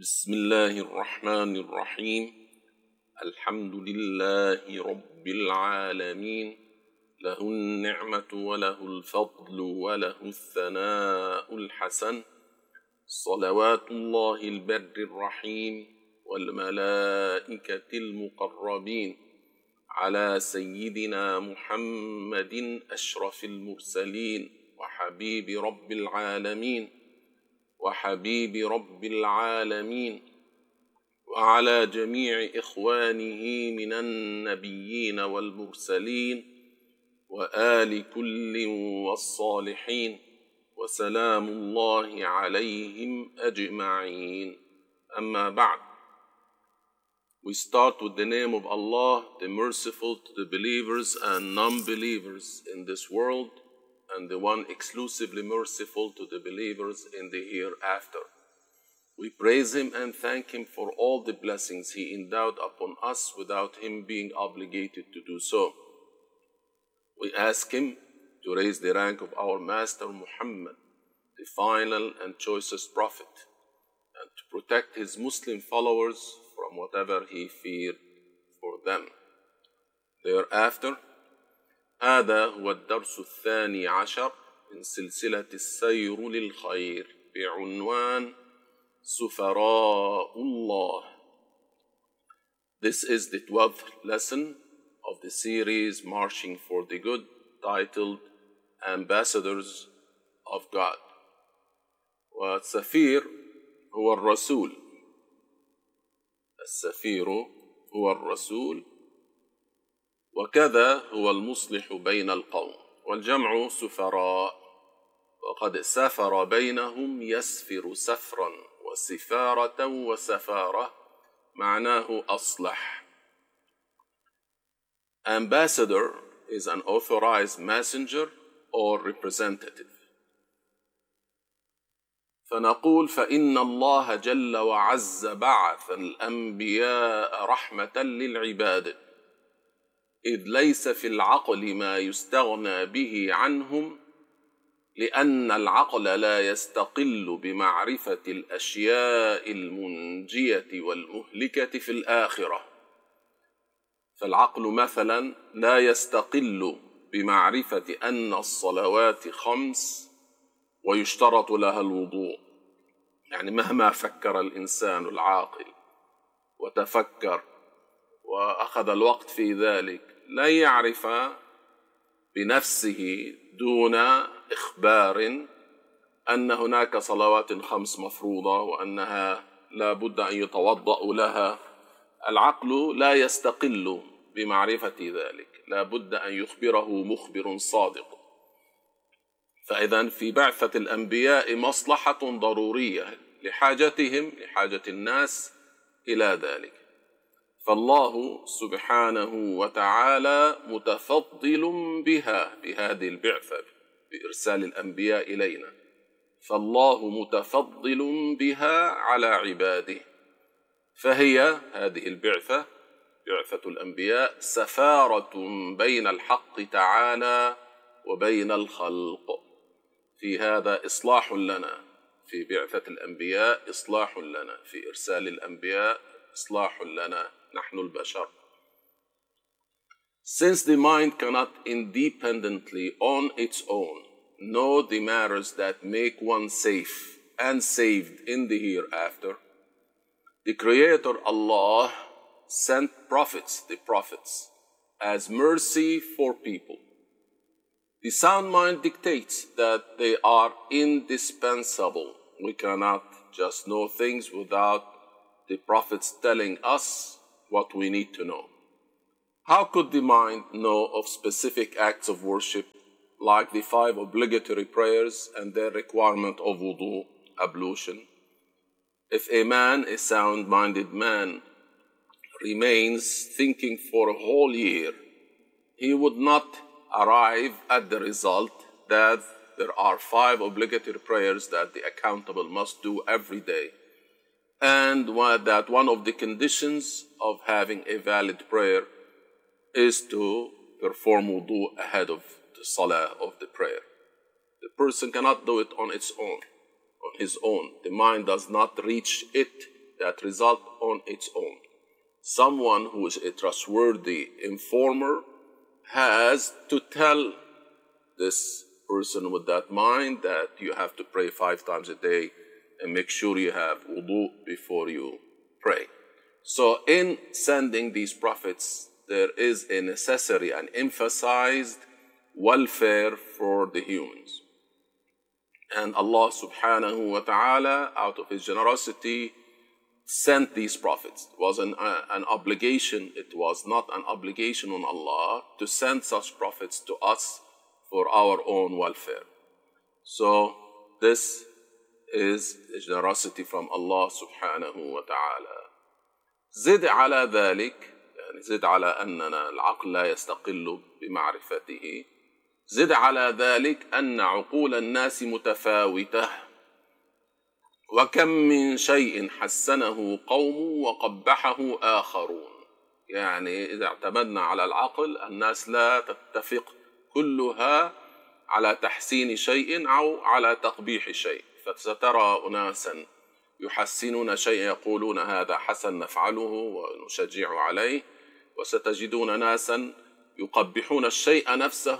بسم الله الرحمن الرحيم. الحمد لله رب العالمين، له النعمة وله الفضل وله الثناء الحسن، صلوات الله البر الرحيم والملائكة المقربين على سيدنا محمد أشرف المرسلين وحبيب رب العالمين وعلى جميع إخوانه من النبيين والمرسلين وآل كل والصالحين، وسلام الله عليهم أجمعين. أما بعد. We start with the name of Allah, the merciful to the believers and non-believers in this world, and the one exclusively merciful to the believers in the hereafter. We praise Him and thank Him for all the blessings He endowed upon us without Him being obligated to do so. We ask Him to raise the rank of our Master Muhammad, the final and choicest Prophet, and to protect His Muslim followers from whatever He feared for them. Thereafter, هذا هو الدرس الثاني عشر من سلسلة السير للخير بعنوان سفراء الله. This is the 12th lesson of the series Marching for the Good, titled Ambassadors of God. والسفير هو الرسول. السفير هو الرسول، وكذا هو المصلح بين القوم، والجمع سفراء، وقد سافر بينهم يسفر سفرا وسفارة وسفارة، معناه أصلح. Ambassador is an authorized messenger or representative. فنقول فإن الله جل وعز بعث الأنبياء رحمة للعباد، إذ ليس في العقل ما يستغنى به عنهم، لأن العقل لا يستقل بمعرفة الأشياء المنجية والمهلكة في الآخرة. فالعقل مثلا لا يستقل بمعرفة أن الصلوات 5 ويشترط لها الوضوء. يعني مهما فكر الإنسان العاقل وتفكر وأخذ الوقت في ذلك، لا يعرف بنفسه دون إخبار أن هناك صلوات 5 مفروضة وأنها لا بد أن يتوضأ لها. العقل لا يستقل بمعرفة ذلك، لا بد أن يخبره مخبر صادق. فإذن في بعثة الأنبياء مصلحة ضرورية لحاجة الناس إلى ذلك. فالله سبحانه وتعالى متفضل بهذه البعثة، بإرسال الأنبياء إلينا. فالله متفضل بها على عباده، فهي هذه البعثة، بعثة الأنبياء، سفارة بين الحق تعالى وبين الخلق. في هذا إصلاح لنا، في بعثة الأنبياء إصلاح لنا، في إرسال الأنبياء إصلاح لنا نحن البشر. Since the mind cannot independently on its own know the matters that make one safe and saved in the hereafter, the Creator Allah sent the prophets, as mercy for people. The sound mind dictates that they are indispensable. We cannot just know things without the prophets telling us what we need to know. How could the mind know of specific acts of worship, like the 5 obligatory prayers and their requirement of wudu, ablution? If a man, a sound-minded man, remains thinking for a whole year, he would not arrive at the result that there are 5 obligatory prayers that the accountable must do every day, and that one of the conditions of having a valid prayer is to perform wudu ahead of the salah of the prayer. The person cannot do it on his own. The mind does not reach it that result on its own. Someone who is a trustworthy informer has to tell this person with that mind that you have to pray 5 times a day and make sure you have wudu before you pray. So in sending these prophets, there is a necessary and emphasized welfare for the humans. And Allah subhanahu wa ta'ala, out of His generosity, sent these prophets. It was an obligation. It was not an obligation on Allah to send such prophets to us for our own welfare. So this is a generosity from Allah subhanahu wa ta'ala. زد على ذلك، يعني زد على أننا العقل لا يستقل بمعرفته. زد على ذلك أن عقول الناس متفاوتة، وكم من شيء حسنه قوم وقبحه آخرون. يعني إذا اعتمدنا على العقل، الناس لا تتفق كلها على تحسين شيء أو على تقبيح شيء. فسترى أناسا يحسنون شيء يقولون هذا حسن نفعله ونشجع عليه، وستجدون ناسا يقبحون الشيء نفسه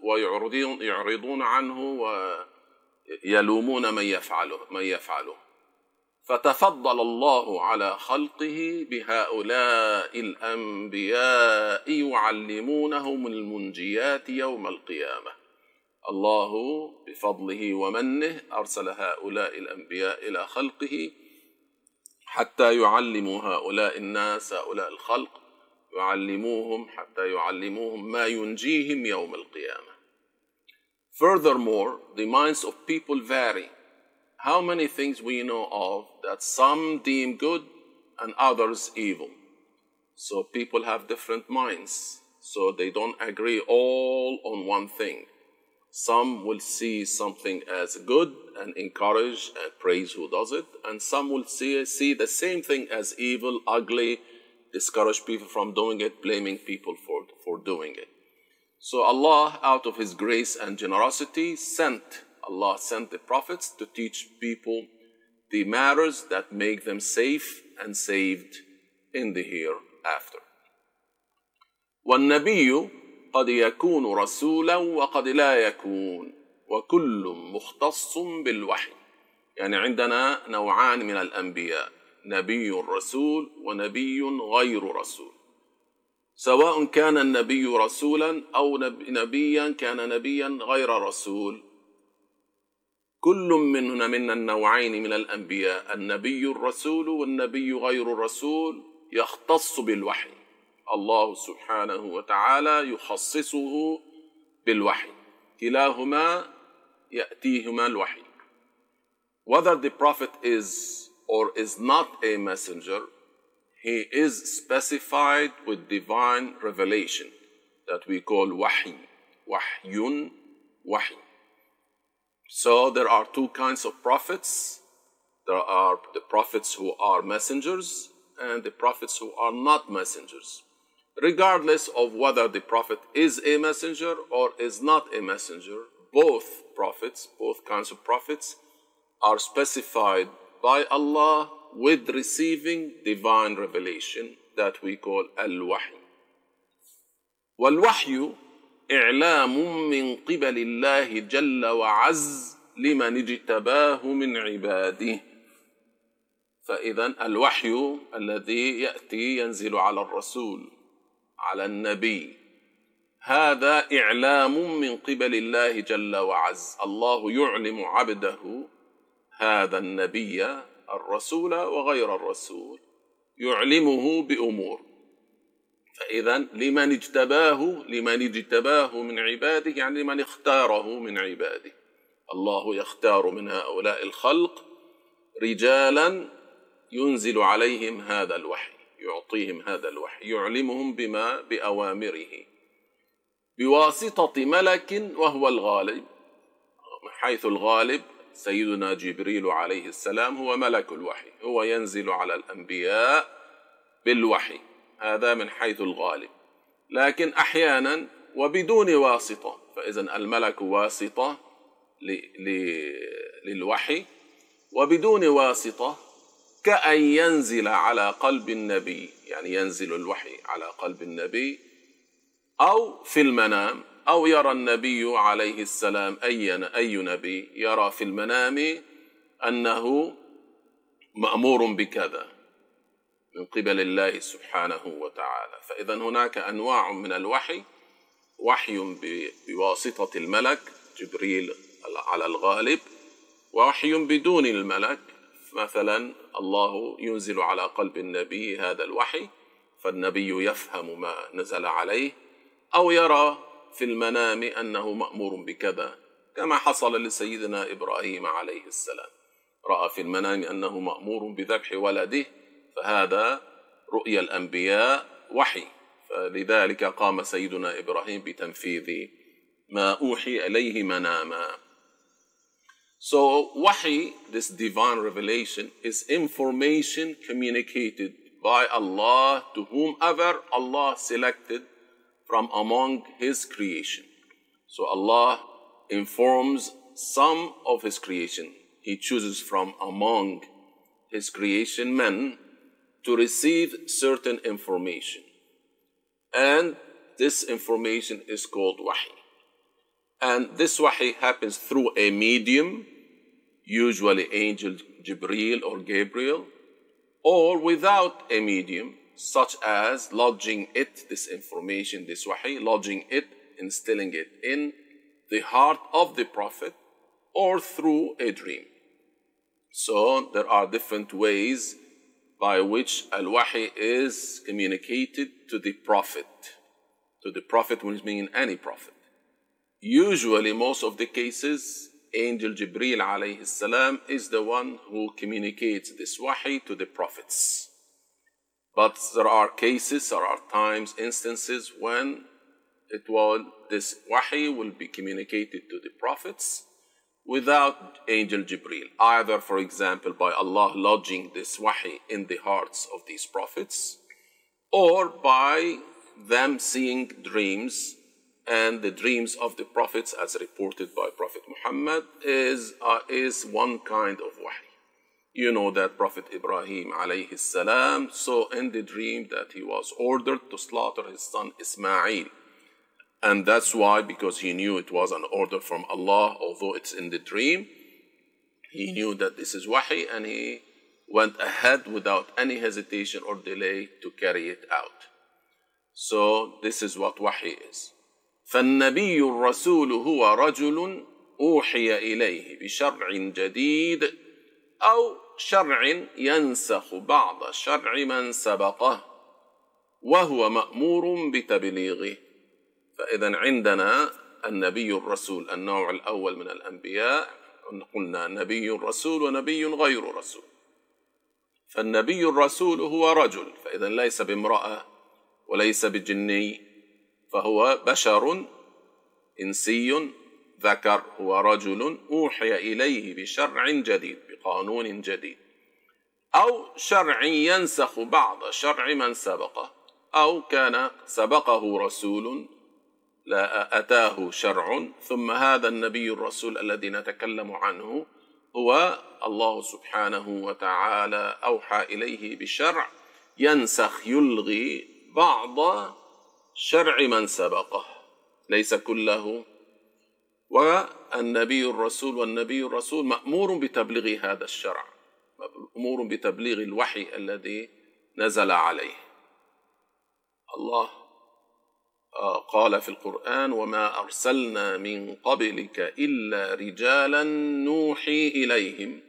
ويعرضون عنه ويلومون من يفعله. فتفضل الله على خلقه بهؤلاء الأنبياء يعلمونهم المنجيات يوم القيامة. الله بفضله ومنه أرسل هؤلاء الأنبياء إلى خلقه حتى يعلموا هؤلاء الناس، هؤلاء الخلق، يعلموهم حتى يعلموهم ما ينجيهم يوم القيامة. Furthermore, the minds of people vary. How many things we know of that some deem good and others evil. So people have different minds, so they don't agree all on one thing. Some will see something as good and encourage and praise who does it, and some will see the same thing as evil, ugly, discourage people from doing it, blaming people for doing it. So Allah, out of His grace and generosity, Allah sent the prophets to teach people the matters that make them safe and saved in the hereafter. وَالنَّبِيُّ قد يكون رسولا وقد لا يكون وكل مختص بالوحي. يعني عندنا نوعان من الأنبياء، نبي رسول ونبي غير رسول. سواء كان النبي رسولا أو نبيا كان نبيا غير رسول، كل من النوعين من الأنبياء، النبي الرسول والنبي غير الرسول، يختص بالوحي. الله سبحانه وتعالى يخصصه بالوحي، كلاهما يأتيهما الوحي. Whether the prophet is or is not a messenger, he is specified with divine revelation that we call wahy, wahyun, wahy. So there are two kinds of prophets. There are the prophets who are messengers and the prophets who are not messengers. Regardless of whether the prophet is a messenger or is not a messenger, both prophets, both kinds of prophets, are specified by Allah with receiving divine revelation that we call al-wahy. وَالْوَحْيُ إعلام من قبل الله جل وعز لمن اجتباه من عباده. فإذا الوحي الذي يأتي ينزل على الرسول، على النبي، هذا إعلام من قبل الله جل وعز. الله يعلم عبده هذا النبي الرسول وغير الرسول، يعلمه بأمور. فإذا لمن اجتباه من عباده، يعني لمن اختاره من عباده. الله يختار من هؤلاء الخلق رجالا ينزل عليهم هذا الوحي، يعطيهم هذا الوحي، يعلمهم بأوامره بواسطة ملك وهو الغالب. من حيث الغالب سيدنا جبريل عليه السلام هو ملك الوحي، هو ينزل على الأنبياء بالوحي، هذا من حيث الغالب. لكن أحيانا وبدون واسطة، فإذا الملك واسطة للوحي، وبدون واسطة كأن ينزل على قلب النبي، يعني ينزل الوحي على قلب النبي، أو في المنام، أو يرى النبي عليه السلام أي نبي يرى في المنام أنه مأمور بكذا من قبل الله سبحانه وتعالى. فإذا هناك أنواع من الوحي: وحي بواسطة الملك جبريل على الغالب، ووحي بدون الملك، مثلا الله ينزل على قلب النبي هذا الوحي فالنبي يفهم ما نزل عليه، أو يرى في المنام أنه مأمور بكذا، كما حصل لسيدنا إبراهيم عليه السلام، رأى في المنام أنه مأمور بذبح ولده، فهذا رؤيا الأنبياء وحي، فلذلك قام سيدنا إبراهيم بتنفيذ ما أوحي إليه مناما. So wahi, this divine revelation, is information communicated by Allah to whomever Allah selected from among His creation. So Allah informs some of His creation. He chooses from among His creation men to receive certain information. And this information is called wahi. And this wahi happens through a medium, usually angel Jibreel or Gabriel, or without a medium, such as lodging it, this information, this wahi, lodging it, instilling it in the heart of the Prophet, or through a dream. So there are different ways by which al-wahi is communicated to the Prophet. To the Prophet which means any Prophet. Usually, most of the cases, Angel Jibreel alayhi salam is the one who communicates this wahi to the prophets. But there are cases, there are times, instances when this wahi will be communicated to the prophets without Angel Jibreel, either, for example, by Allah lodging this wahi in the hearts of these prophets, or by them seeing dreams. And the dreams of the prophets, as reported by Prophet Muhammad, is one kind of wahi. You know that Prophet Ibrahim alayhi salam saw in the dream that he was ordered to slaughter his son Ismail. And that's why, because he knew it was an order from Allah, although it's in the dream, he knew that this is wahi, and he went ahead without any hesitation or delay to carry it out. So this is what wahi is. فالنبي الرسول هو رجل أوحي إليه بشرع جديد أو شرع ينسخ بعض شرع من سبقه وهو مأمور بتبليغه. فإذا عندنا النبي الرسول، النوع الأول من الأنبياء، قلنا نبي رسول ونبي غير رسول. فالنبي الرسول هو رجل، فإذا ليس بامرأة وليس بجني، فهو بشر إنسي ذكر، هو رجل أوحي إليه بشرع جديد، بقانون جديد، أو شرع ينسخ بعض شرع من سبقه، أو كان سبقه رسول لا أتاه شرع، ثم هذا النبي الرسول الذي نتكلم عنه هو الله سبحانه وتعالى أوحى إليه بشرع ينسخ، يلغي بعض شرع من سبقه، ليس كله. والنبي الرسول مأمور بتبليغ هذا الشرع، مأمور بتبليغ الوحي الذي نزل عليه. الله قال في القرآن: وما أرسلنا من قبلك إلا رجالا نوحي إليهم.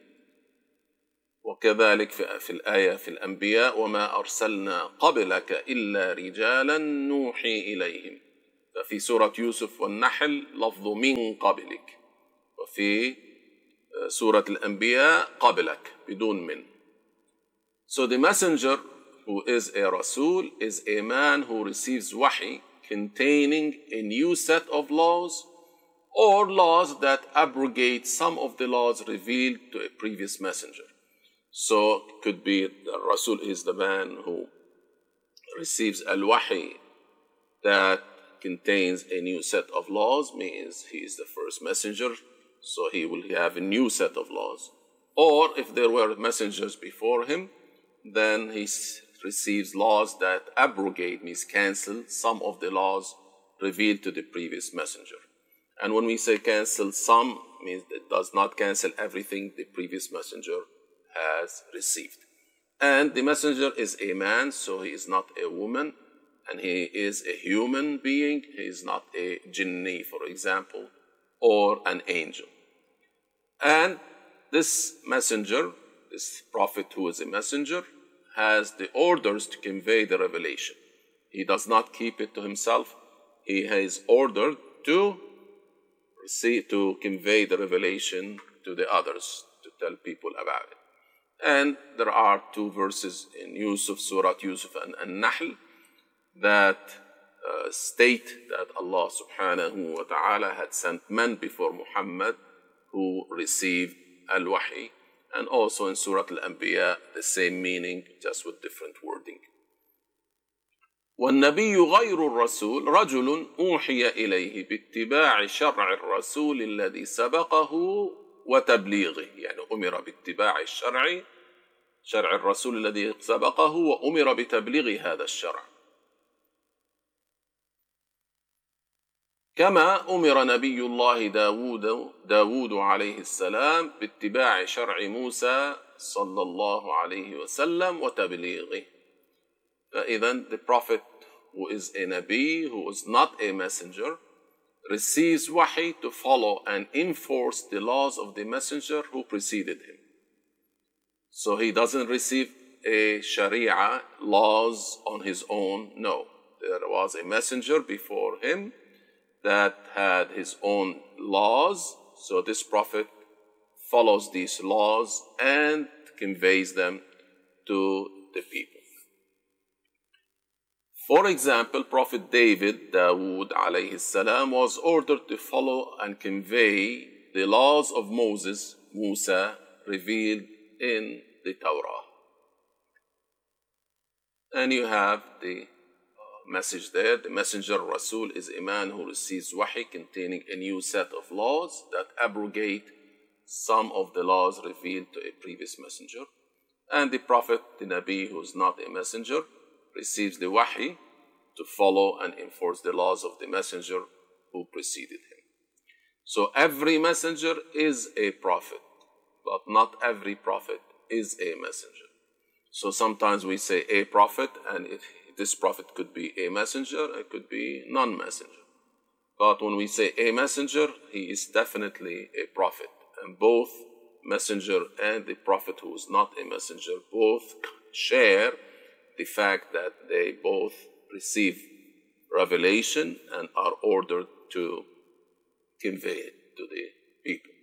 وكذلك في الآية في الأنبياء: وما أرسلنا قبلك إلا رجالا نوحي إليهم. ففي سورة يوسف والنحل لفظ من قبلك، وفي سورة الأنبياء قبلك بدون من. So the messenger who is a Rasul is a man who receives wahi containing a new set of laws or laws that abrogate some of the laws revealed to a previous messenger. So it could be the Rasul is the man who receives al-wahi that contains a new set of laws, means he is the first messenger, so he will have a new set of laws. Or if there were messengers before him, then he receives laws that abrogate, means cancel, some of the laws revealed to the previous messenger. And when we say cancel some, means it does not cancel everything the previous messenger has received. And the messenger is a man, so he is not a woman, and he is a human being. He is not a jinni, for example, or an angel. And this messenger, this prophet who is a messenger, has the orders to convey the revelation. He does not keep it to himself. He is ordered to convey the revelation to the others, to tell people about it. And there are two verses in Yusuf, Surah Yusuf and An-Nahl, that state that Allah subhanahu wa ta'ala had sent men before Muhammad who received al-Wahi, and also in Surah Al-Anbiya, the same meaning, just with different wording. والنبي غير الرسول رجل أوحي إليه باتباع شرع الرسول الذي سبقه وتبليغه، يعني أمر باتباع شرع الرسول الذي سبقه وأمر بتبليغ هذا الشرع. كما أمر نبي الله داود عليه السلام باتباع شرع موسى صلى الله عليه وسلم وتبليغه. Then the prophet who is a Nabi, who is not a messenger, receives wahi to follow and enforce the laws of the messenger who preceded him. So he doesn't receive a Sharia laws on his own. No, there was a messenger before him that had his own laws. So this prophet follows these laws and conveys them to the people. For example, Prophet Dawood alayhi salam, was ordered to follow and convey the laws of Musa, revealed in the Torah. And you have the message there. The messenger Rasul is a man who receives wahi containing a new set of laws that abrogate some of the laws revealed to a previous messenger. And the prophet, the Nabi, who is not a messenger, receives the wahi to follow and enforce the laws of the messenger who preceded him. So every messenger is a prophet, but not every prophet is a messenger. So sometimes we say a prophet, and this prophet could be a messenger, it could be non-messenger. But when we say a messenger, he is definitely a prophet. And both messenger and the prophet who is not a messenger both share the fact that they both receive revelation and are ordered to convey it to the people.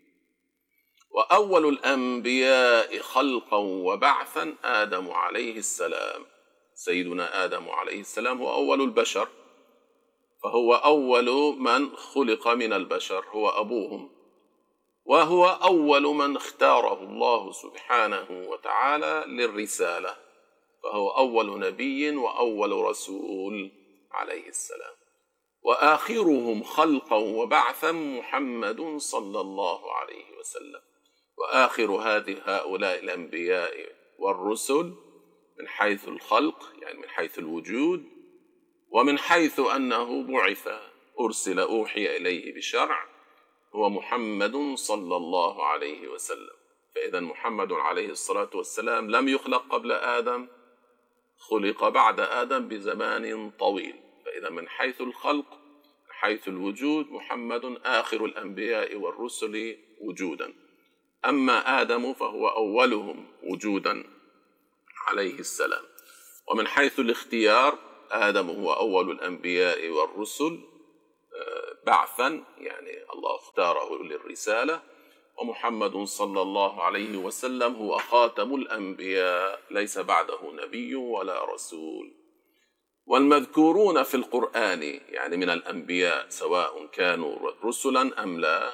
وأول الأنبياء خلقا وبعثا آدم عليه السلام. سيدنا آدم عليه السلام هو أول البشر، فهو أول من خلق من البشر، هو أبوهم، وهو أول من اختاره الله سبحانه وتعالى للرسالة، فهو أول نبي وأول رسول عليه السلام. وآخرهم خلقا وبعثا محمد صلى الله عليه وسلم. وآخر هؤلاء الأنبياء والرسل من حيث الخلق، يعني من حيث الوجود، ومن حيث أنه بعث أرسل أوحي إليه بشرع، هو محمد صلى الله عليه وسلم. فإذا محمد عليه الصلاة والسلام لم يخلق قبل آدم، خلق بعد آدم بزمان طويل. فإذا من حيث الخلق، من حيث الوجود، محمد آخر الأنبياء والرسل وجودا. أما آدم فهو أولهم وجودا عليه السلام. ومن حيث الاختيار، آدم هو أول الأنبياء والرسل بعثا، يعني الله اختاره للرسالة. ومحمد صلى الله عليه وسلم هو خاتم الأنبياء، ليس بعده نبي ولا رسول. والمذكورون في القرآن، يعني من الأنبياء سواء كانوا رسلا أم لا،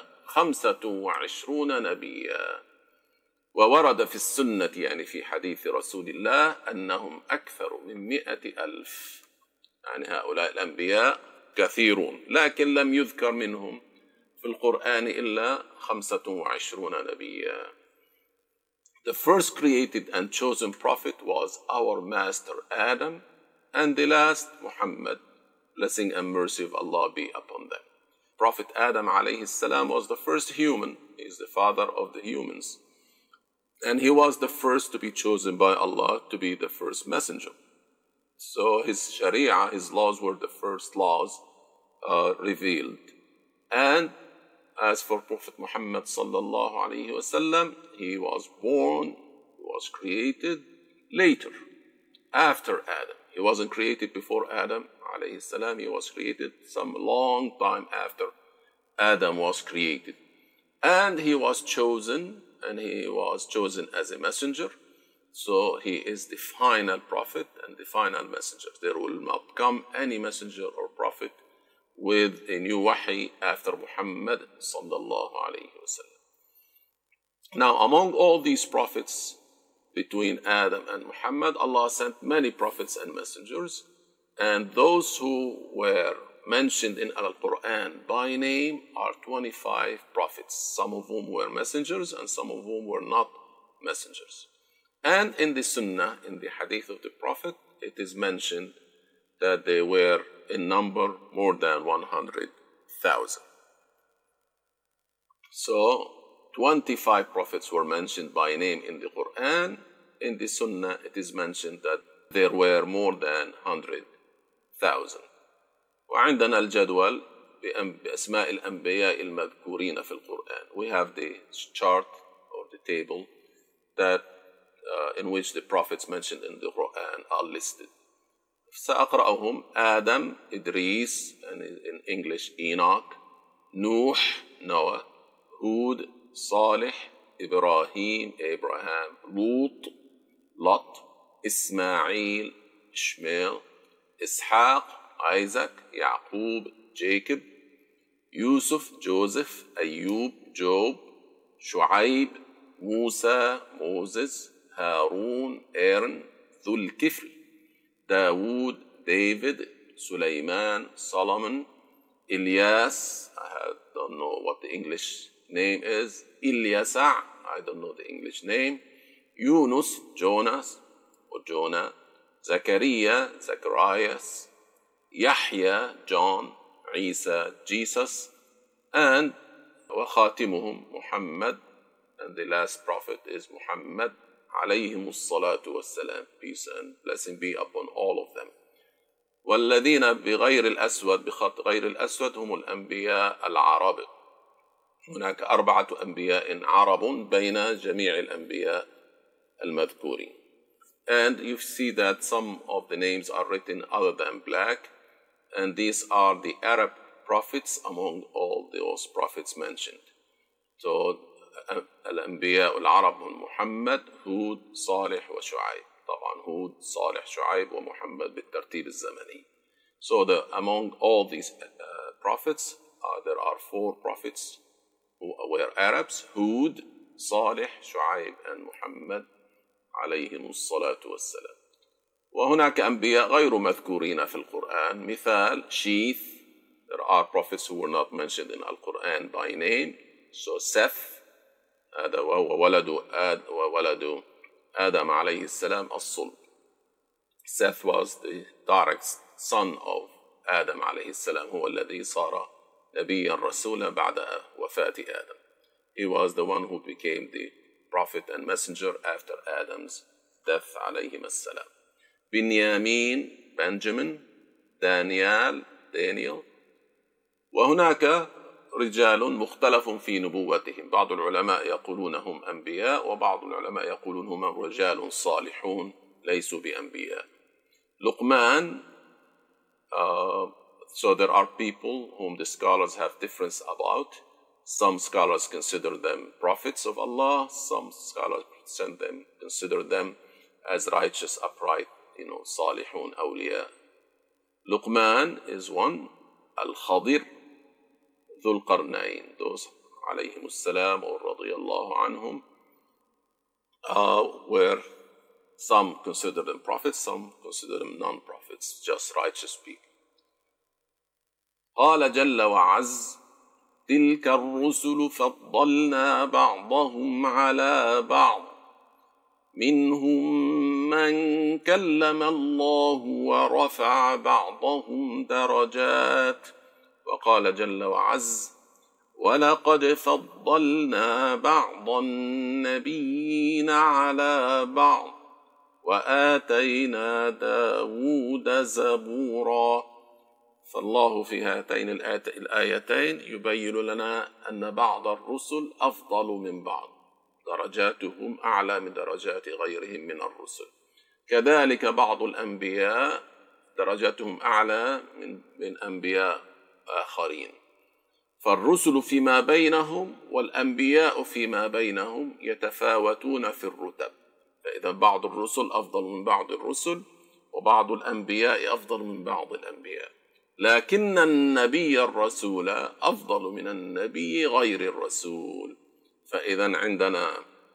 25 نبيا. وورد في السنة، يعني في حديث رسول الله، أنهم أكثر من 100,000. يعني هؤلاء الأنبياء كثيرون، لكن لم يذكر منهم في القرآن إلا 25 نبيا. The first created and chosen prophet was our master Adam, and the last Muhammad, blessing and mercy of Allah be upon them. Prophet Adam alayhi salam was the first human. He is the father of the humans. And he was the first to be chosen by Allah to be the first messenger. So his sharia, his laws were the first laws revealed. And as for Prophet Muhammad sallallahu alayhi wasallam, he was born, he was created later, after Adam. He wasn't created before Adam alayhi salam. He was created some long time after Adam was created. And he was chosen, as a messenger. So he is the final prophet and the final messenger. There will not come any messenger or prophet with a new wahi after Muhammad sallallahu alayhi wasallam. Now, among all these prophets, between Adam and Muhammad, Allah sent many prophets and messengers, and those who were mentioned in Al-Quran by name are 25 prophets, some of whom were messengers and some of whom were not messengers. And in the Sunnah, in the Hadith of the Prophet, it is mentioned that they were in number more than 100,000. So, 25 prophets were mentioned by name in the Quran. In the Sunnah, it is mentioned that there were more than 100,000. وعندنا الجدول بأسماء الأنبياء المذكورين في القرآن. We have the chart or the table that in which the prophets mentioned in the Quran are listed. سأقرأهم. آدم, إدريس, and in English Enoch, Nuh, Noah, Hud, Salih, Ibrahim, Abraham, Lut, Lot, Ismail, Ishmael, Ishaq, Isaac, Yaqub, Jacob, Yusuf, Joseph, Ayub, Job, Shu'aib, Musa, Moses, Harun, Aaron, Dhul Kifl, Dawood, David, Sulaiman, Solomon, Ilyas, I don't know what the English name is, Ilyasa, I don't know the English name, Yunus, Jonas, or Jonah, Zachariah, Zacharias, Yahya, John, Isa, Jesus, and وخاتمهم Muhammad, and the last prophet is Muhammad, عليهم الصلاة والسلام, peace and blessing be upon all of them. والذين بغير الأسود, بخط غير الأسود, هم الأنبياء العرب. هناك 4 أنبياء عرب بين جميع الأنبياء المذكورين. And you see that some of the names are written other than black, and these are the Arab prophets among all those prophets mentioned. So الأنبياء العرب هم محمد, هود, صالح وشعيب. طبعا هود, صالح, شعيب ومحمد بالترتيب الزمني. So among all these prophets, there are 4 prophets who were Arabs: Hud, Salih, Shu'aib, and Muhammad عليهم الصلاة والسلام. وهناك أنبياء غير مذكورين في القرآن. مثال Sheath, there are prophets who were not mentioned in Al-Quran by name. So Seth, هذا وهو ولد آدم عليه السلام الصلب. Seth was the direct son of Adam عليه السلام, هو الذي صار نبيا رسولا بعد وفاة آدم. He was the one who became the prophet and messenger after Adam's death عليهم السلام. بنيامين, Benjamin, Daniel. وهناك رجال مختلف في نبوتهم. بعض العلماء يقولون هم أنبياء، وبعض العلماء يقولون هم رجال صالحون ليسوا بأنبياء. Luqman, so there are people whom the scholars have difference about. Some scholars consider them prophets of Allah. Some scholars consider them as righteous, upright, salihun, awliya. Luqman is one. Al-Khadir, Dhul Qarnayn, those alayhim as-salam or radiyallahu anhum, where some consider them prophets, some consider them non-prophets, just righteous people. قال جل وعز تلك الرسل فضلنا بعضهم على بعض منهم من كلم الله ورفع بعضهم درجات وقال جل وعز ولقد فضلنا بعض النبيين على بعض وآتينا داود زبورا. فالله في هاتين الآيتين يبين لنا أن بعض الرسل أفضل من بعض، درجاتهم أعلى من درجات غيرهم من الرسل. كذلك بعض الأنبياء درجاتهم أعلى من أنبياء آخرين. فالرسل فيما بينهم والأنبياء فيما بينهم يتفاوتون في الرتب، فإذا بعض الرسل أفضل من بعض الرسل وبعض الأنبياء أفضل من بعض الأنبياء، لكن النبي الرسول أفضل من النبي غير الرسول. فإذا عندنا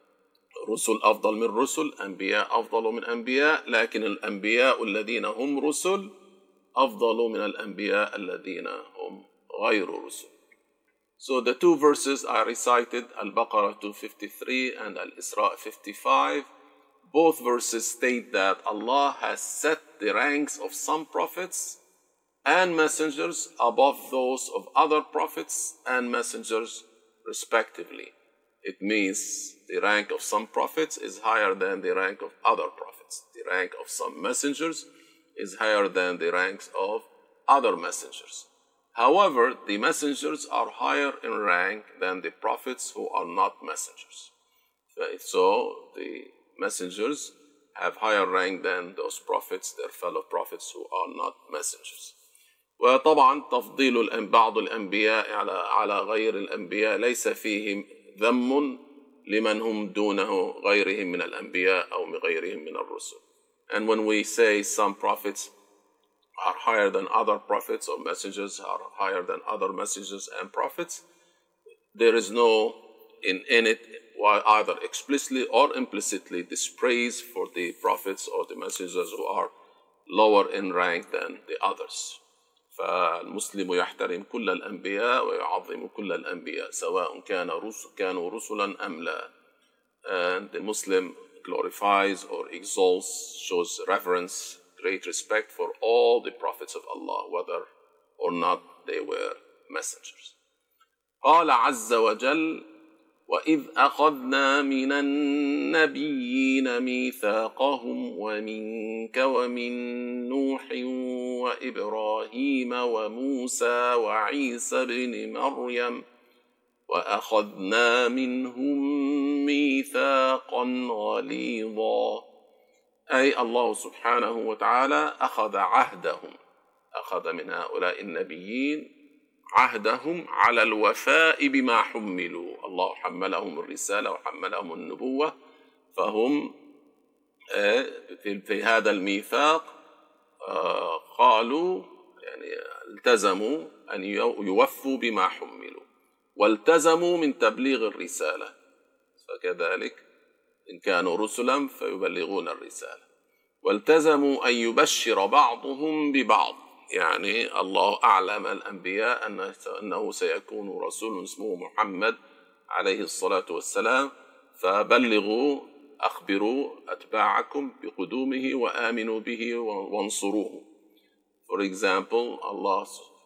رسل أفضل من رسل، أنبياء أفضل من أنبياء، لكن الأنبياء الذين هم رسل أفضل من الأنبياء الذين هم غير رسل. So the two verses I recited, Al-Baqarah 253 and Al-Isra 55, both verses state that Allah has set the ranks of some prophets and messengers above those of other prophets and messengers respectively. It means the rank of some prophets is higher than the rank of other prophets. The rank of some messengers is higher than the ranks of other messengers. However, the messengers are higher in rank than the prophets who are not messengers. So the messengers have higher rank than those prophets, their fellow prophets who are not messengers. وطبعا تفضيل بعض الأنبياء على غير الأنبياء ليس فيه ذم لمن هم دونه غيرهم من الأنبياء أو غيرهم من الرسل. And when we say some prophets are higher than other prophets or messengers are higher than other messengers and prophets, there is no in it either explicitly or implicitly dispraise for the prophets or the messengers who are lower in rank than the others. فالمسلم يحترم كل الأنبياء ويعظم كل الأنبياء سواء كانوا رسلا أم لا. And the Muslim glorifies or exalts, shows reverence, great respect for all the prophets of Allah, whether or not they were messengers. قال عز وجل وإذ أخذنا من النبيين ميثاقهم ومنك ومن نوح وإبراهيم وموسى وعيسى بن مريم وأخذنا منهم ميثاقا غليظا. أي الله سبحانه وتعالى أخذ عهدهم، أخذ من هؤلاء النبيين عهدهم على الوفاء بما حملوا. الله حملهم الرسالة وحملهم النبوة، فهم في هذا الميثاق قالوا يعني التزموا أن يوفوا بما حملوا والتزموا من تبليغ الرسالة، فكذلك إن كانوا رسلا فيبلغون الرسالة، والتزموا أن يبشر بعضهم ببعض. يعني الله أعلم الأنبياء أنه سيكون رسول اسمه محمد عليه الصلاة والسلام، فبلغوا أخبروا أتباعكم بقدومه وآمنوا به وانصروه. For example, Allah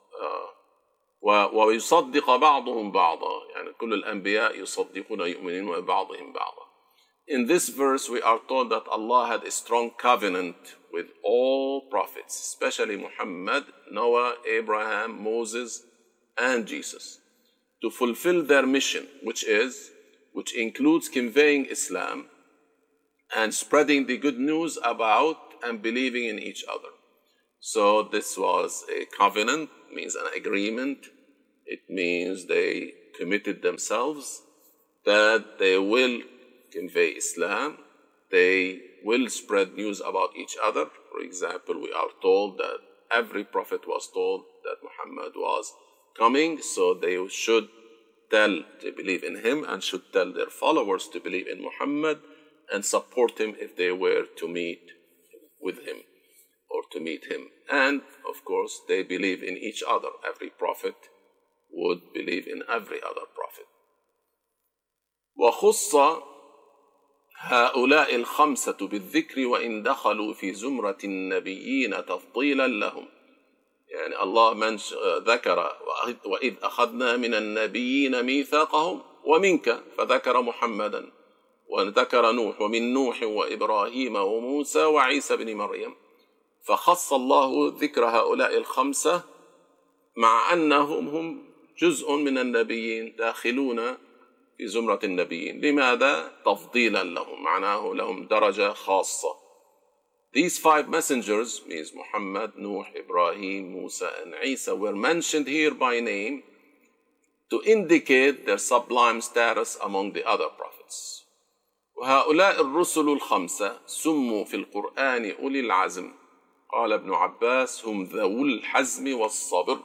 ويصدق بعضهم بعضا، يعني كل الأنبياء يصدقون يؤمنون ببعضهم بعضا. In this verse we are told that Allah had a strong covenant with all prophets, especially Muhammad, Noah, Abraham, Moses, and Jesus, to fulfill their mission, which includes conveying Islam and spreading the good news about and believing in each other. So this was a covenant, means an agreement. It means they committed themselves that they will convey Islam, they will spread news about each other. For example, we are told that every prophet was told that Muhammad was coming, so they should tell to believe in him and should tell their followers to believe in Muhammad and support him if they were to meet with him or to meet him. And of course, they believe in each other. Every prophet would believe in every other prophet. وخص هؤلاء الخمسة بالذكر وإن دخلوا في زمرة النبيين تفضيلا لهم. يعني الله ذكر وإذ أخذنا من النبيين ميثاقهم ومنك، فذكر محمدا، وذكر نوح، ومن نوح وإبراهيم وموسى وعيسى بن مريم، فخص الله ذكر هؤلاء الخمسة مع أنهم هم جزء من النبيين داخلون في زمرة النبيين. لماذا؟ تفضيلا لهم، معناه لهم درجة خاصة. These 5 messengers, means Muhammad, Nuh, Ibrahim, Musa, and Isa, were mentioned here by name to indicate their sublime status among the other prophets. وهؤلاء الرسل الخمسة سموا في القرآن أولي العزم. قال ابن عباس هم ذو الحزم والصبر.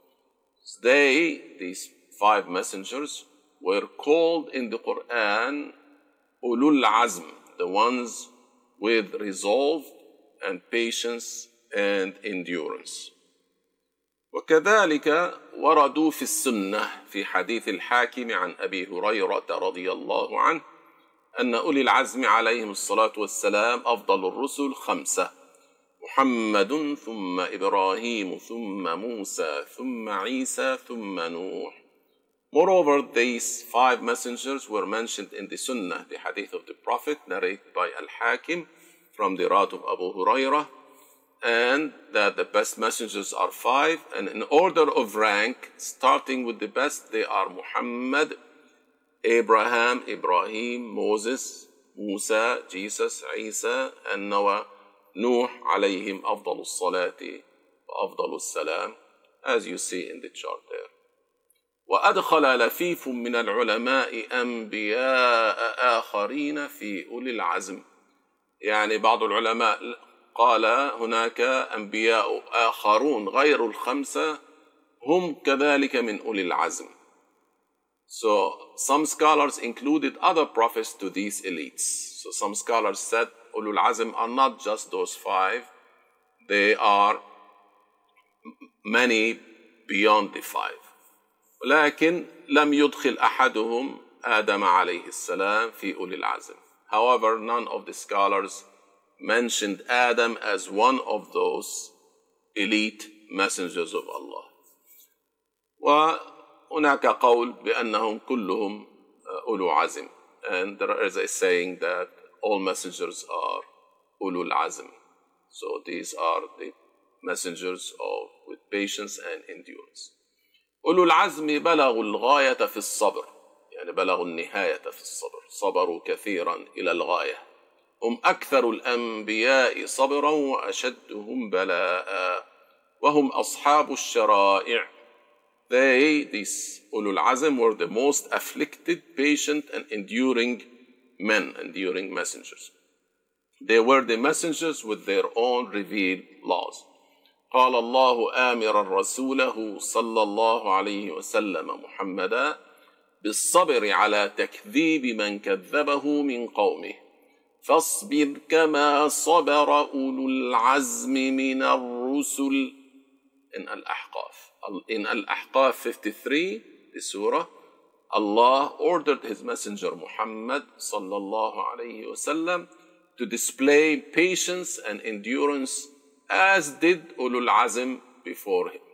These 5 messengers, were called in the Quran Ulul Azm, the ones with resolve and patience and endurance. وكذلك وردوا في السنة في حديث الحاكم عن أبي هريرة رضي الله عنه أن أولي العزم عليهم الصلاة والسلام أفضل الرسل 5: محمد ثم إبراهيم ثم موسى ثم عيسى ثم نوح. Moreover, these 5 messengers were mentioned in the Sunnah, the hadith of the Prophet, narrated by Al-Hakim from the route of Abu Hurairah, and that the best messengers are 5, and in order of rank, starting with the best, they are Muhammad, Abraham, Ibrahim, Moses, Musa, Jesus, Isa, and Noah, Nuh, alayhim afdalus salati wa afdalus salam, as you see in the chart there. وأدخل لفيف من العلماء أنبياء آخرين في أولي العزم. يعني بعض العلماء قال هناك أنبياء آخرون غير الخمسة هم كذلك من أولي العزم. So some scholars included other prophets to these elites. So some scholars said Ulul Azm are not just those 5, they are many beyond the 5. لكن لم يدخل أحدهم آدم عليه السلام في أولي العزم. However, none of the scholars mentioned Adam as one of those elite messengers of Allah. وهناك قول بأنهم كلهم أولو عزم. And there is a saying that all messengers are Ulul Azm. So these are the messengers with patience and endurance. أولو العزم بلغوا الغاية في الصبر، يعني بلغوا النهاية في الصبر، صبروا كثيرا إلى الغاية. هم أكثر الأنبياء صبرا وأشدهم بلاء، وهم أصحاب الشرائع. These أولو العزم were the most afflicted, patient and enduring men, enduring messengers. They were the messengers with their own revealed laws. قال الله آمرا رسوله صلى الله عليه وسلم محمدا بالصبر على تكذيب من كذبه من قومه فاصبر كما صبر أولو العزم من الرسل. In Al-Ahqaf 53, the surah, Allah ordered His Messenger Muhammad صلى الله عليه وسلم to display patience and endurance as did Ulul Azm before him.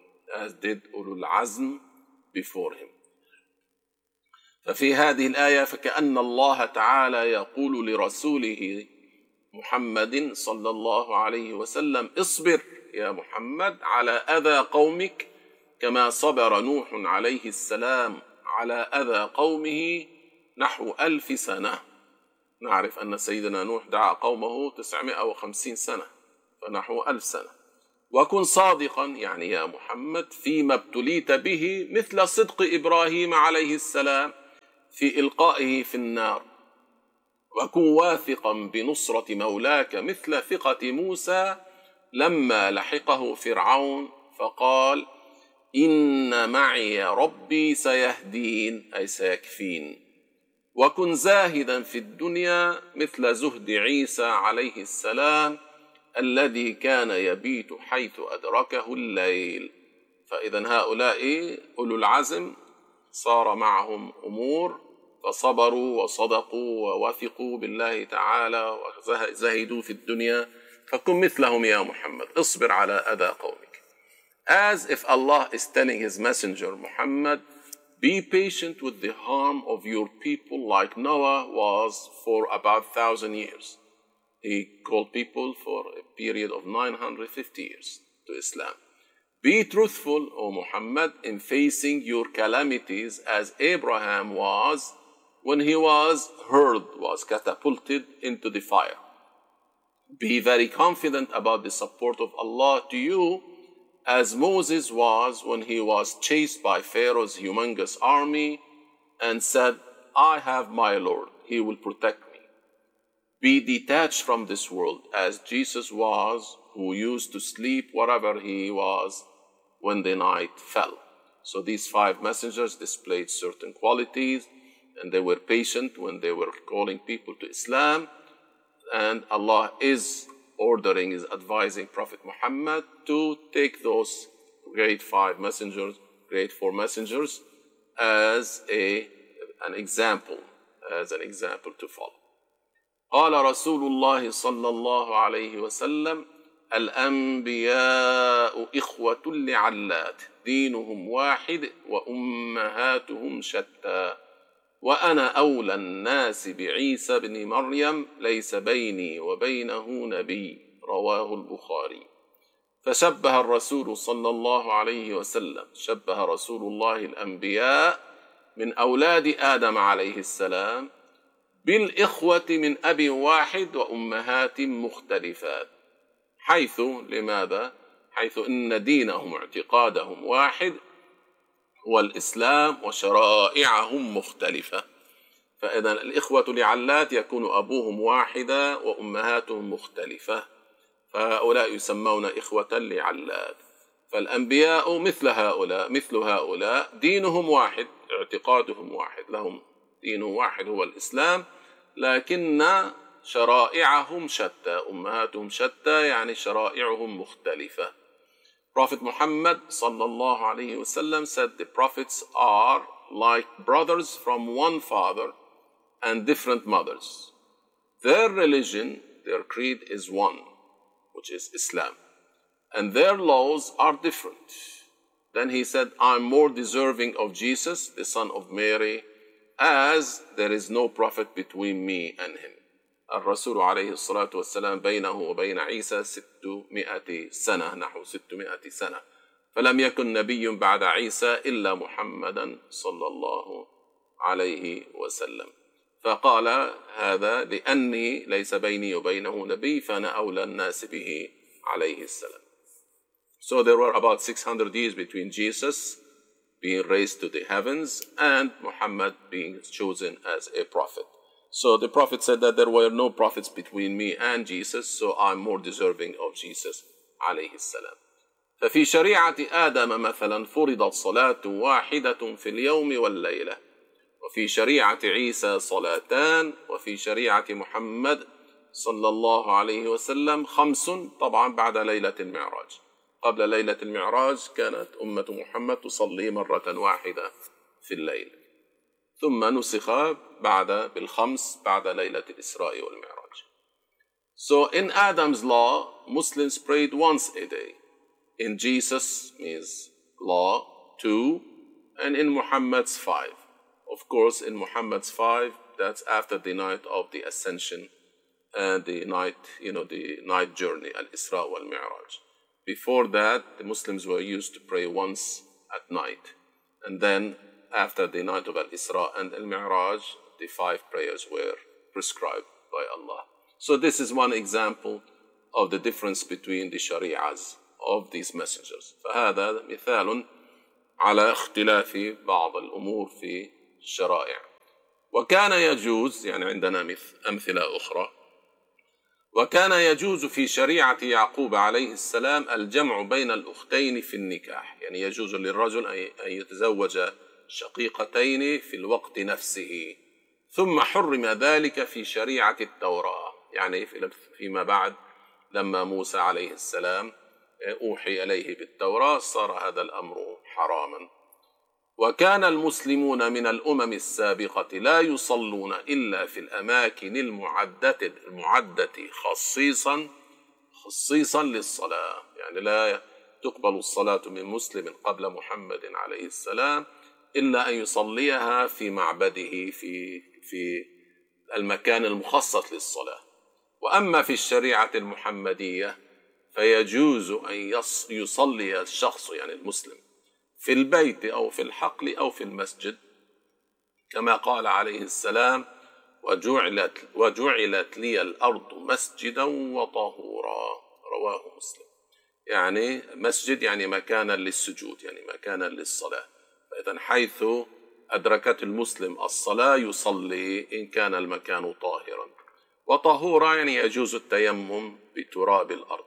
ففي هذه الآية فكأن الله تعالى يقول لرسوله محمد صلى الله عليه وسلم اصبر يا محمد على أذى قومك كما صبر نوح عليه السلام على أذى قومه نحو 1000 سنة. نعرف أن سيدنا نوح دعا قومه 950 سنة، فنحو 1000 سنة. وكن صادقا يعني يا محمد فيما ابتليت به مثل صدق إبراهيم عليه السلام في إلقائه في النار. وكن واثقا بنصرة مولاك مثل ثقة موسى لما لحقه فرعون فقال إن معي ربي سيهدين، أي سيكفين. وكن زاهدا في الدنيا مثل زهد عيسى عليه السلام الذي كان يبيت حيث أدركه الليل. فإذا هؤلاء أولو العزم صار معهم أمور فصبروا وصدقوا ووثقوا بالله تعالى وزهدوا في الدنيا فكن مثلهم يا محمد اصبر على أذى قومك. As if Allah is telling his messenger Muhammad, be patient with the harm of your people like Noah was for about 1,000 years. He called people for a period of 950 years to Islam. Be truthful, O Muhammad, in facing your calamities as Abraham was when he was hurled, was catapulted into the fire. Be very confident about the support of Allah to you as Moses was when he was chased by Pharaoh's humongous army and said, I have my Lord, he will protect me. Be detached from this world as Jesus was, who used to sleep wherever he was when the night fell. So these 5 messengers displayed certain qualities, and they were patient when they were calling people to Islam. And Allah is ordering, is advising Prophet Muhammad to take those great 5 messengers, great 4 messengers as an example to follow. قال رسول الله صلى الله عليه وسلم الأنبياء إخوة لعلات دينهم واحد وأمهاتهم شتى وأنا أولى الناس بعيسى بن مريم ليس بيني وبينه نبي رواه البخاري. فشبه الرسول صلى الله عليه وسلم شبه رسول الله الأنبياء من أولاد آدم عليه السلام بالإخوة من أب واحد وأمهات مختلفات. حيث لماذا؟ حيث إن دينهم اعتقادهم واحد هو الإسلام وشرائعهم مختلفة. فإذا الإخوة لعلات يكون أبوهم واحدا وأمهاتهم مختلفة، فهؤلاء يسمون إخوة لعلات. فالأنبياء مثل هؤلاء دينهم واحد، اعتقادهم واحد، لهم دين واحد هو الإسلام، لكن شرائعهم شتى، أمهاتهم شتى يعني شرائعهم مختلفة. Prophet Muhammad sallallahu alayhi wasallam said the prophets are like brothers from one father and different mothers. Their religion, their creed is one, which is Islam, and their laws are different. Then he said, I'm more deserving of Jesus, the son of Mary, as there is no prophet between me and him. الرسول عليه الصلاة والسلام بينه وبين عيسى 600 سنة، نحو 600 سنة، فلم يكن نبي بعد عيسى إلا محمدا صلى الله عليه وسلم. فقال هذا لأني ليس بيني وبينه نبي فأنا أولى الناس به عليه السلام. So there were about 600 years between Jesus being raised to the heavens and Muhammad being chosen as a prophet. So the prophet said that there were no prophets between me and Jesus, so I'm more deserving of Jesus عليه السلام. ففي شريعة آدم مثلا فرضت صلاة واحدة في اليوم والليلة، وفي شريعة عيسى صلاتان، وفي شريعة محمد صلى الله عليه وسلم 5 طبعا بعد ليلة المعراج. قبل ليلة المعراج كانت أمة محمد تصلي مرة واحدة في الليل، ثم نسخ بالخمس بعد ليلة الإسراء والمعراج. So in Adam's law, Muslims prayed once a day. In Jesus' means law 2, and in Muhammad's 5. Of course, in Muhammad's 5, that's after the night of the ascension and the night, the night journey, al-Isra wal-Mi'raj. Before that, the Muslims were used to pray once at night. And then after the night of al-Isra and al-Mi'raj, the 5 prayers were prescribed by Allah. So this is one example of the difference between the shari'as of these messengers. فهذا مثال على اختلاف بعض الأمور في الشرائع. وكان يجوز، يعني عندنا أمثلة أخرى، وكان يجوز في شريعة يعقوب عليه السلام الجمع بين الأختين في النكاح، يعني يجوز للرجل أن يتزوج شقيقتين في الوقت نفسه، ثم حرم ذلك في شريعة التوراة، يعني فيما بعد لما موسى عليه السلام أوحي إليه بالتوراة صار هذا الأمر حراما. وكان المسلمون من الأمم السابقة لا يصلون إلا في الأماكن المعدة خصيصا للصلاة، يعني لا تقبل الصلاة من مسلم قبل محمد عليه السلام إلا أن يصليها في معبده في المكان المخصص للصلاة. وأما في الشريعة المحمدية فيجوز أن يصلي الشخص يعني المسلم في البيت أو في الحقل أو في المسجد، كما قال عليه السلام: وجعلت لي الأرض مسجدا وطهورا، رواه مسلم. يعني مسجد يعني مكانا للسجود، يعني مكانا للصلاة. فإذا حيث أدركت المسلم الصلاة يصلي إن كان المكان طاهرا. وطهورا يعني يجوز التيمم بتراب الأرض.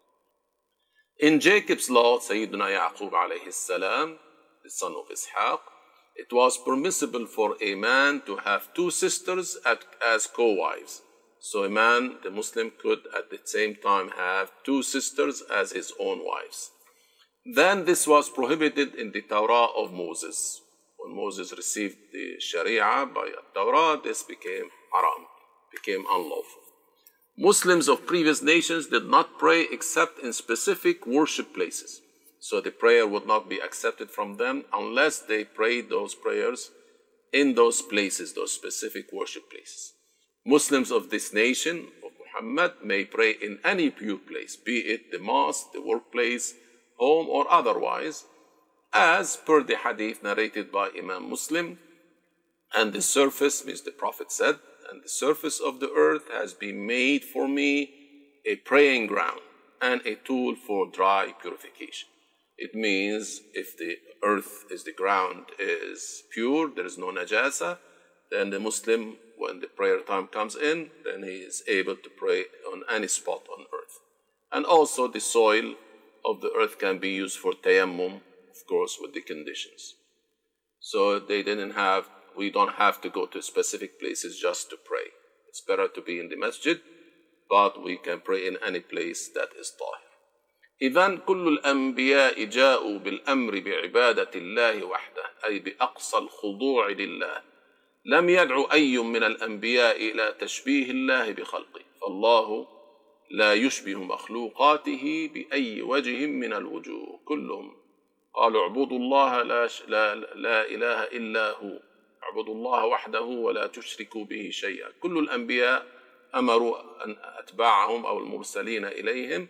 In Jacob's law, Sayyidina Yaqub alayhi salam, the son of Ishaq, it was permissible for a man to have two sisters as co-wives. So a man, the Muslim, could at the same time have two sisters as his own wives. Then this was prohibited in the Torah of Moses. When Moses received the Sharia by the Torah, this became haram, became unlawful. Muslims of previous nations did not pray except in specific worship places. So the prayer would not be accepted from them unless they prayed those prayers in those places, those specific worship places. Muslims of this nation of Muhammad may pray in any pure place, be it the mosque, the workplace, home, or otherwise, as per the hadith narrated by Imam Muslim. And the surface, means the Prophet said, and the surface of the earth has been made for me a praying ground and a tool for dry purification. It means if the earth is the ground is pure, there is no najasa, then the Muslim, when the prayer time comes in, then he is able to pray on any spot on earth. And also the soil of the earth can be used for tayammum, of course, with the conditions. So we don't have to go to specific places just to pray. It's better to be in the masjid, but we can pray in any place that is tahir. إذن كل الأنبياء جاءوا بالأمر بعبادة الله وحده، أي بأقصى الخضوع لله. لم يدعو أي من الأنبياء إلى تشبيه الله بخلقه، فالله لا يشبه مخلوقاته بأي وجه من الوجوه. كلهم قالوا اعبدوا الله لا إله إلا هو، اعبدوا الله وحده ولا تشركوا به شيئا. كل الأنبياء أمروا أن أتباعهم أو المرسلين إليهم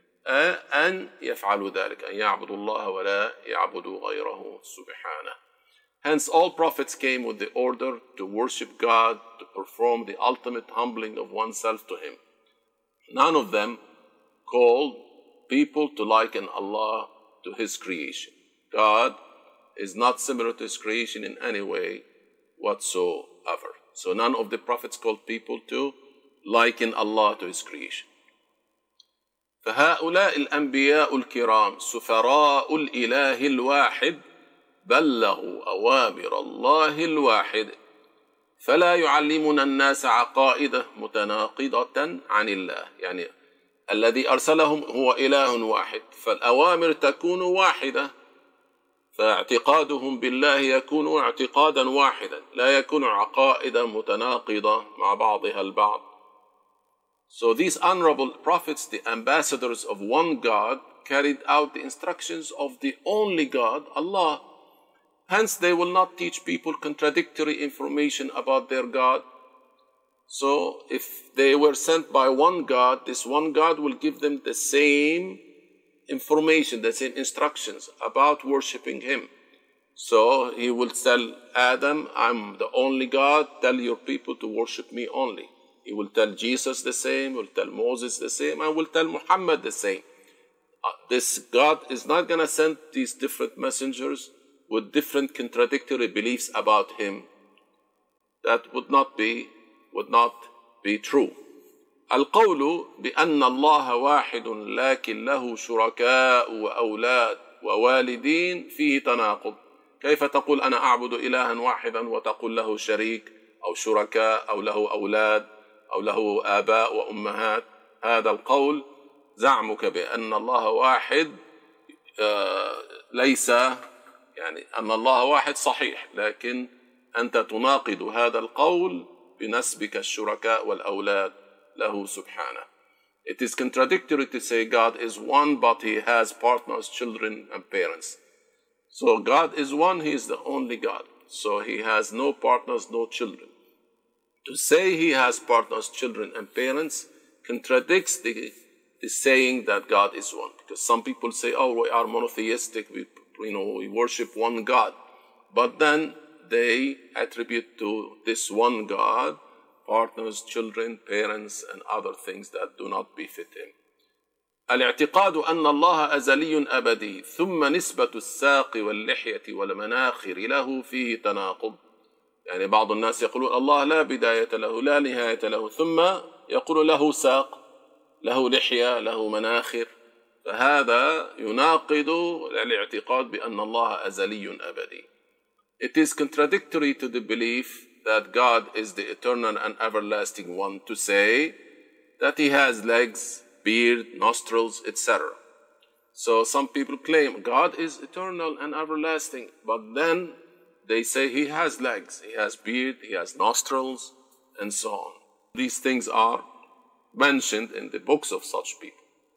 أن يفعلوا ذلك، أن يعبدوا الله ولا يعبدوا غيره سبحانه. Hence all prophets came with the order to worship God, to perform the ultimate humbling of oneself to Him. None of them called people to liken Allah to His creation. God is not similar to His creation in any way whatsoever. So none of the prophets called people to liken Allah to His creation. فهؤلاء الأنبياء الكرام سفراء الإله الواحد بلغوا أوامر الله الواحد، فلا يعلمون الناس عقائد متناقضة عن الله. يعني الذي أرسلهم هو إله واحد، فالأوامر تكون واحدة، فاعتقادهم بالله يكون اعتقادا واحدا، لا يكون عقائد متناقضة مع بعضها البعض. So these honorable prophets, the ambassadors of one God, carried out the instructions of the only God, Allah. Hence they will not teach people contradictory information about their God. So if they were sent by one God, this one God will give them the same information, the same instructions about worshipping Him. So He will tell Adam, I'm the only God, tell your people to worship me only. He will tell Jesus the same, will tell Moses the same, and will tell Muhammad the same. This God is not going to send these different messengers with different contradictory beliefs about Him. That would not be true. القول بأن الله واحد لكن له شركاء وأولاد ووالدين فيه تناقض. كيف تقول أنا أعبد إلها واحدا وتقول له شريك أو شركاء أو له أولاد أو له آباء وأمهات؟ هذا القول زعمك بأن الله واحد ليس يعني أن الله واحد صحيح، لكن أنت تناقض هذا القول بنسبك الشركاء والأولاد له سبحانه. It is contradictory to say God is one, but he has partners, children, and parents. So God is one, he is the only God. So he has no partners, no children. To say he has partners, children, and parents contradicts the saying that God is one. Because some people say, oh, we are monotheistic, we worship one God. But then they attribute to this one God partners, children, parents, and other things that do not befit him. الاعتقاد أن الله أزلي أبدي ثم نسبة الساق واللحية والمناخر له فيه تناقض. يعني بعض الناس يقولون الله لا بداية له لا نهاية له، ثم يقول له ساق، له لحية، له مناخر، فهذا يناقض الاعتقاد بأن الله أزلي أبدي. It is contradictory to the belief that God is the eternal and everlasting one to say that he has legs, beard, nostrils, etc. So some people claim God is eternal and everlasting, but then they say he has legs, he has beard, he has nostrils, and so on. These things are mentioned in the books of such people.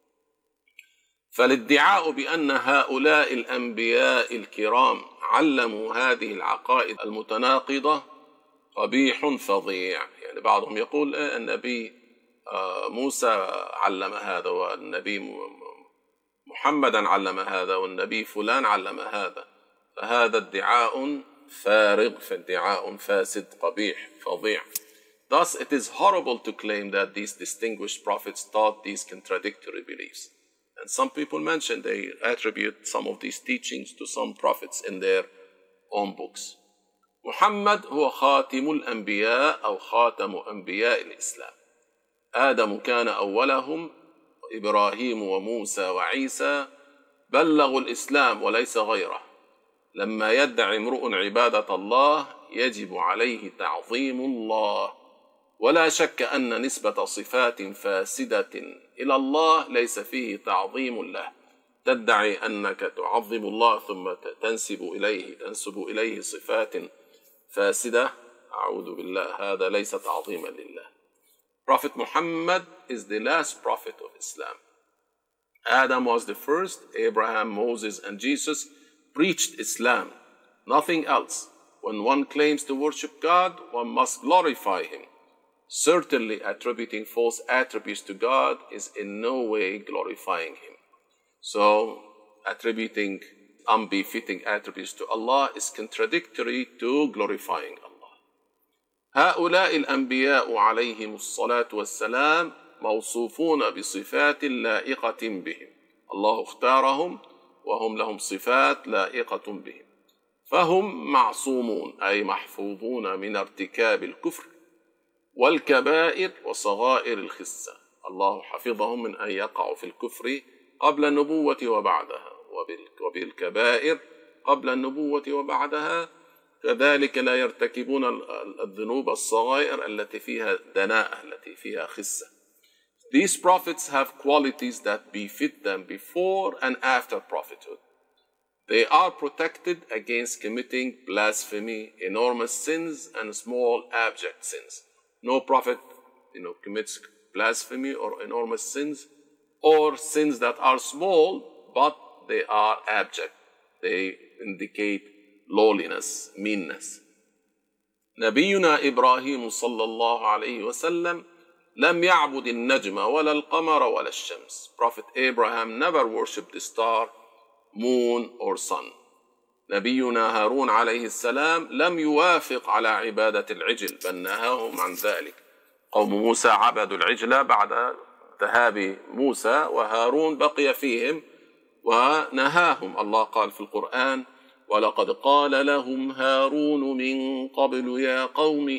فالادعاء بأن هؤلاء الأنبياء الكرام علموا هذه العقائد المتناقضة قبيح فظيع. يعني بعضهم يقول النبي موسى علم هذا، والنبي محمدا علم هذا، والنبي فلان علم هذا، فهذا ادعاء فارغ، فادعاء فاسد قبيح فظيع. Thus it is horrible to claim that these distinguished prophets taught these contradictory beliefs. And some people mention they attribute some of these teachings to some prophets in their own books. محمد هو خاتم الأنبياء أو خاتم أنبياء الإسلام. آدم كان أولهم، إبراهيم وموسى وعيسى بلغوا الإسلام وليس غيره. لما يدعي امرؤ عبادة الله يجب عليه تعظيم الله، ولا شك أن نسبة صفات فاسدة إلى الله ليس فيه تعظيم له. تدعي أنك تعظم الله ثم تنسب إليه صفات فاسدة، أعوذ بالله، هذا ليس تعظيما لله. Prophet Muhammad is the last prophet of Islam. Adam was the first, Abraham, Moses, and Jesus preached Islam, nothing else. When one claims to worship God, one must glorify him. Certainly attributing false attributes to God is in no way glorifying him. So attributing unbefitting attributes to Allah is contradictory to glorifying Allah. هؤلاء الأنبياء عليهم الصلاة والسلام موصوفون بصفات لائقة بهم. الله اختارهم وهم لهم صفات لائقة بهم، فهم معصومون أي محفوظون من ارتكاب الكفر والكبائر وصغائر الخسة. الله حفظهم من أن يقعوا في الكفر قبل النبوة وبعدها، وبالكبائر قبل النبوة وبعدها، كذلك لا يرتكبون الذنوب الصغائر التي فيها دناءة، التي فيها خسة. These prophets have qualities that befit them before and after prophethood. They are protected against committing blasphemy, enormous sins, and small abject sins. No prophet, commits blasphemy or enormous sins, or sins that are small, but they are abject. They indicate lowliness, meanness. نبينا إبراهيم صلى الله عليه وسلم لم يعبد النجم ولا القمر ولا الشمس. Prophet Abraham never worshipped the star, moon, or sun. نبينا هارون عليه السلام لم يوافق على عبادة العجل، بل نهاهم عن ذلك. قوم موسى عبدوا العجل بعد ذهاب موسى، وهارون بقي فيهم ونهاهم. الله قال في القرآن: ولقد قال لهم هارون من قبل يا قوم